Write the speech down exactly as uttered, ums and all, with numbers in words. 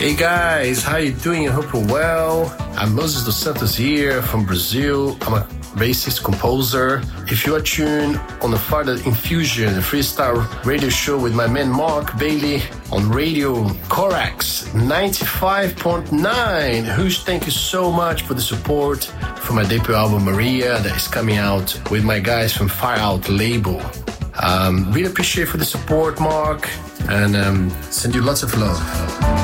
Hey guys, how you doing? I hope you're well. I'm Moses dos Santos here from Brazil. I'm a bassist composer. If you are tuned on the Further Infusion, a freestyle radio show with my man Mark Bailey on Radio Corax ninety-five point nine. Huge thank you so much for the support for my debut album Maria that is coming out with my guys from Fire Out label. Um, really appreciate for the support, Mark, and um, send you lots of love.